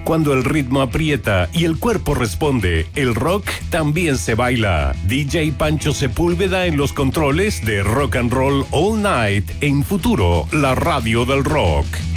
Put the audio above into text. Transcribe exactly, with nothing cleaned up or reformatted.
Cuando el ritmo aprieta y el cuerpo responde, el rock también se baila. D J Pancho Sepúlveda en los controles de Rock and Roll All Night en Futuro, la radio del rock.